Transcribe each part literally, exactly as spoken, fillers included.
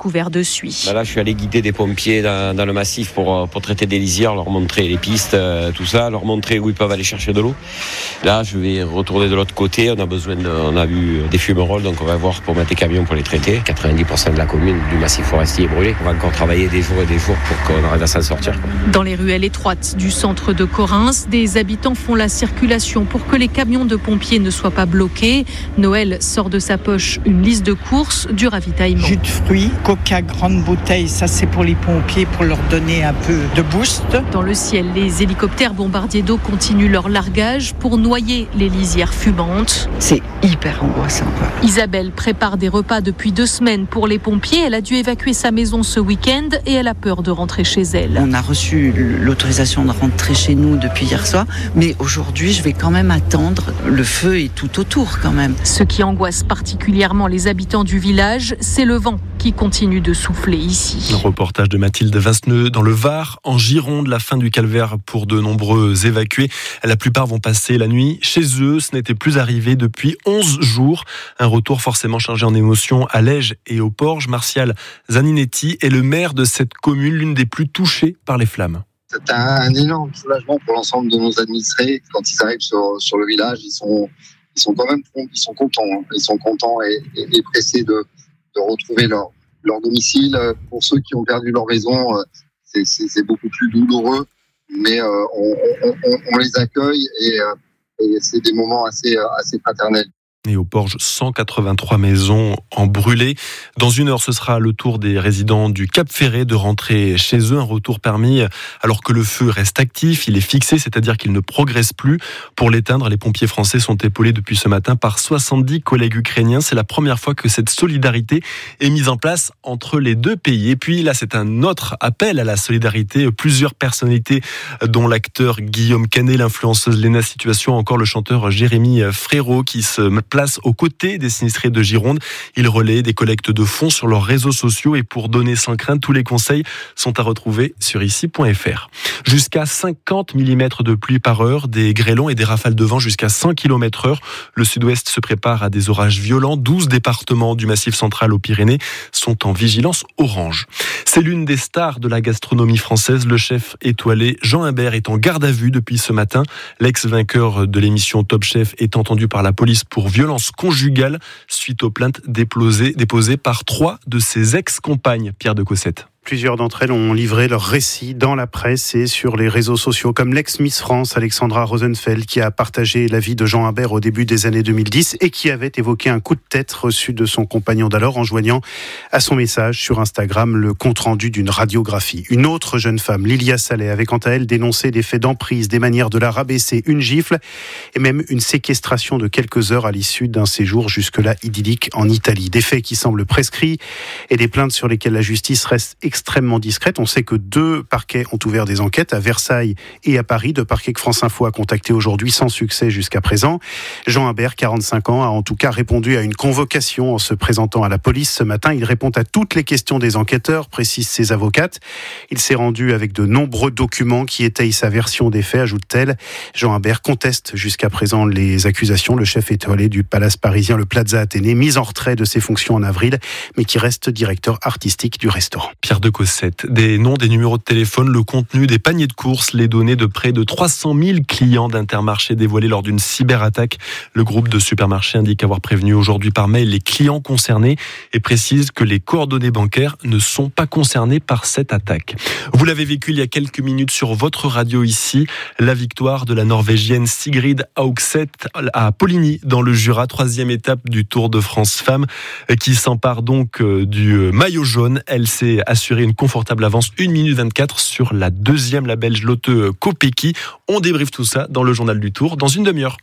couverts de suie. Bah là, je suis allé guider des pompiers dans, dans le massif pour, pour traiter des lisières, leur montrer les pistes, euh, tout ça, leur montrer où ils peuvent aller chercher de l'eau. Là, je vais retourner de l'autre côté. On a besoin de, on a vu des fumerolles, donc on va voir pour mettre des camions pour les traiter. quatre-vingt-dix pour cent de la commune du massif forestier est brûlé. On va encore travailler des jours et des jours pour qu'on arrive à s'en sortir. Dans les ruelles étroites du centre de Correns, des habitants font la circulation pour que les camions de pompiers ne soient pas bloqués. Noël sort de sa poche une liste de courses, du ravitaillement. Jus de fruits, coca, grande bouteille, ça c'est pour les pompiers pour leur donner un peu de boost. Dans le ciel, les hélicoptères bombardiers d'eau continuent leur largage pour noyer les lisières fumantes. C'est hyper angoissant, quoi. Isabelle prépare des repas depuis deux semaines pour les pompiers. Elle a dû évacuer sa maison ce week-end et elle a peur de rentrer chez elle. On a reçu l'autorisation de rentrer chez nous depuis hier soir, mais aujourd'hui je vais quand même attendre. Le feu est tout autour quand même. Ce qui angoisse particulièrement les habitants du village, c'est le vent qui continue de souffler ici. Un reportage de Mathilde Vinceneux dans le Var, en Gironde, la fin du calvaire pour de nombreux évacués. La plupart vont passer la nuit chez eux. Ce n'était plus arrivé depuis onze jours. Un retour forcément chargé en émotions à Lège et au Porge. Martial Zaninetti est le maire de cette commune, l'une des plus touchées par les flammes. C'est un, un énorme soulagement pour l'ensemble de nos administrés. Quand ils arrivent sur, sur le village, ils sont, ils sont quand même ils sont contents. Ils sont contents et, et, et pressés de, de retrouver leur, leur domicile. Pour ceux qui ont perdu leur maison, c'est, c'est, c'est beaucoup plus douloureux, mais euh, on, on, on les accueille et, et c'est des moments assez, assez fraternels. Et au Porge, cent quatre-vingt-trois maisons en brûlé. Dans une heure, ce sera le tour des résidents du Cap Ferret de rentrer chez eux. Un retour permis alors que le feu reste actif. Il est fixé, c'est-à-dire qu'il ne progresse plus. Pour l'éteindre, les pompiers français sont épaulés depuis ce matin par soixante-dix collègues ukrainiens. C'est la première fois que cette solidarité est mise en place entre les deux pays. Et puis là, c'est un autre appel à la solidarité. Plusieurs personnalités, dont l'acteur Guillaume Canet, l'influenceuse Léna Situation, encore le chanteur Jérémy Frérot, qui se place aux côtés des sinistrés de Gironde. Ils relaient des collectes de fonds sur leurs réseaux sociaux et pour donner sans crainte, tous les conseils sont à retrouver sur ici point f r. Jusqu'à cinquante millimètres de pluie par heure, des grêlons et des rafales de vent jusqu'à cent kilomètres heure. Le sud-ouest se prépare à des orages violents. douze départements du Massif central aux Pyrénées sont en vigilance orange. C'est l'une des stars de la gastronomie française. Le chef étoilé Jean Imbert est en garde à vue depuis ce matin. L'ex-vainqueur de l'émission Top Chef est entendu par la police pour violence conjugale suite aux plaintes déposées, déposées par trois de ses ex-compagnes. Pierre de Cossette. Plusieurs d'entre elles ont livré leur récit dans la presse et sur les réseaux sociaux, comme l'ex-Miss France Alexandra Rosenfeld, qui a partagé la vie de Jean Imbert au début des années deux mille dix et qui avait évoqué un coup de tête reçu de son compagnon d'alors en joignant à son message sur Instagram le compte-rendu d'une radiographie. Une autre jeune femme, Lilia Saleh, avait quant à elle dénoncé des faits d'emprise, des manières de la rabaisser, une gifle et même une séquestration de quelques heures à l'issue d'un séjour jusque-là idyllique en Italie. Des faits qui semblent prescrits et des plaintes sur lesquelles la justice reste extrêmement discrète. On sait que deux parquets ont ouvert des enquêtes à Versailles et à Paris, deux parquets que France Info a contactés aujourd'hui sans succès jusqu'à présent. Jean Imbert, quarante-cinq ans, a en tout cas répondu à une convocation en se présentant à la police ce matin. Il répond à toutes les questions des enquêteurs, précisent ses avocates. Il s'est rendu avec de nombreux documents qui étayent sa version des faits, ajoute-t-elle. Jean Imbert conteste jusqu'à présent les accusations. Le chef étoilé du palace parisien, le Plaza Athénée, mis en retrait de ses fonctions en avril, mais qui reste directeur artistique du restaurant. Pierre de Cossette. Des noms, des numéros de téléphone, le contenu des paniers de courses, les données de près de trois cent mille clients d'Intermarché dévoilées lors d'une cyberattaque. Le groupe de supermarchés indique avoir prévenu aujourd'hui par mail les clients concernés et précise que les coordonnées bancaires ne sont pas concernées par cette attaque. Vous l'avez vécu il y a quelques minutes sur votre radio ici, la victoire de la Norvégienne Sigrid Haugseth à Poligny dans le Jura, troisième étape du Tour de France Femmes, qui s'empare donc du maillot jaune. Elle s'est assurée une confortable avance, une minute vingt-quatre sur la deuxième, la Belge Lotte Kopecky. On débriefe tout ça dans le journal du Tour dans une demi-heure.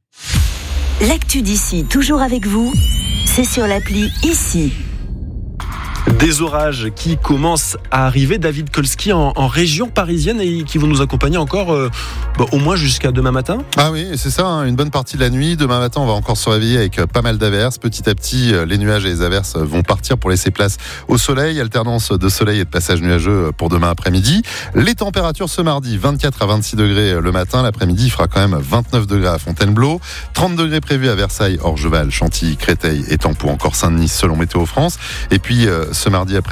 L'actu d'ici, toujours avec vous, c'est sur l'appli Ici. Des orages qui commencent à arriver. David Kolski en, en région parisienne et qui vont nous accompagner encore euh, bah, au moins jusqu'à demain matin. Ah oui, c'est ça, hein, une bonne partie de la nuit. Demain matin, on va encore se réveiller avec pas mal d'averses. Petit à petit, les nuages et les averses vont partir pour laisser place au soleil. Alternance de soleil et de passage nuageux pour demain après-midi. Les températures ce mardi, vingt-quatre à vingt-six degrés le matin. L'après-midi, il fera quand même vingt-neuf degrés à Fontainebleau. trente degrés prévus à Versailles, Orgeval, Chantilly, Créteil et Tempoux, encore Saint-Denis selon Météo France. Et puis, euh, ce mardi après